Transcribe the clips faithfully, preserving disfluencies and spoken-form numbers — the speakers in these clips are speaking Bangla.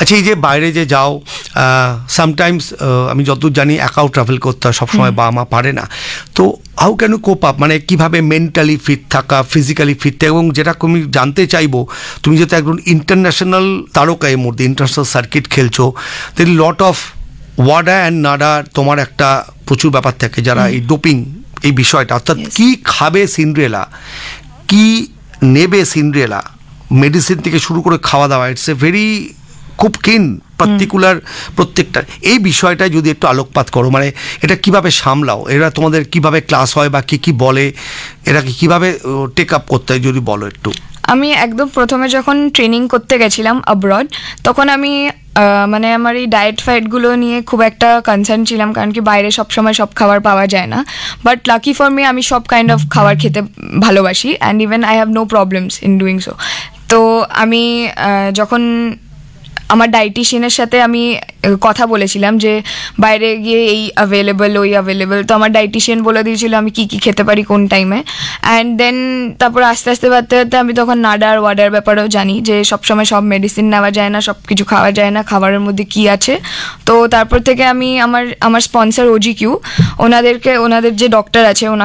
আচ্ছা, এই যে বাইরে যে যাও, সামটাইমস আমি যতদূর জানি একাও ট্রাভেল করতে হয়, সবসময় বাবা মা পারে না, তো how can you cope up, মানে কীভাবে মেন্টালি ফিট থাকা, ফিজিক্যালি ফিট থাকা, এবং যেটা তুমি জানতে চাইবো, তুমি যেহেতু একজন ইন্টারন্যাশনাল তারকা এর মধ্যে ইন্টারন্যাশনাল সার্কিট খেলছো, দের লট অফ ওয়াডা অ্যান্ড নাডা, তোমার একটা প্রচুর ব্যাপার থাকে যারা এই ডোপিং এই বিষয়টা, অর্থাৎ কী খাবে সিন্ড্রেলা, কি নেবে সিন্ড্রেলা, মেডিসিন থেকে শুরু করে খাওয়া দাওয়া, ইটস এ ভেরি খুব কিন পার্টিকুলার প্রত্যেকটা, এই বিষয়টায় যদি একটু আলোকপাত করো, মানে এটা কিভাবে সামলাও, এরা তোমাদের কিভাবে ক্লাস হয় বা কি কি বলে, এরাকে কিভাবে টেক আপ করতে হয় যদি বলো একটু। আমি একদম প্রথমে যখন ট্রেনিং করতে গেছিলাম অ্যাব্রড, তখন আমি মানে আমার এই ডায়েট ফাইটগুলো নিয়ে খুব একটা কনসার্ন ছিলাম, কারণ কি বাইরে সবসময় সব খাবার পাওয়া যায় না। বাট লাকি ফর মি, আমি সব কাইন্ড অফ খাবার খেতে ভালোবাসি, and even I have no problems in doing so. তো আমি যখন আমার ডায়েটিশিয়ানের সাথে আমি কথা বলেছিলাম যে বাইরে গিয়ে এই অ্যাভেলেবল ওই অ্যাভেলেবল, তো আমার ডায়েটিশিয়ান বলে দিয়েছিল আমি কী কী খেতে পারি কোন টাইমে। অ্যান্ড দেন তারপর আস্তে আস্তে বাড়তে বাড়তে আমি তখন নাডার ওয়াডার ব্যাপারেও জানি যে সবসময় সব মেডিসিন নেওয়া যায় না, সব কিছু খাওয়া যায় না, খাবারের মধ্যে কী আছে। তো তারপর থেকে আমি আমার আমার স্পন্সর ওজি কিউ, ওনাদেরকে, ওনাদের যে ডক্টর আছে ওনা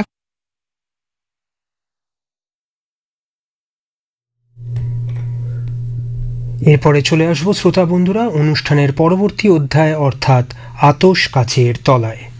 এরপরে চলে আসবো শ্রোতা বন্ধুরা অনুষ্ঠানের পরবর্তী অধ্যায়, অর্থাৎ আতশ কাচের তলায়।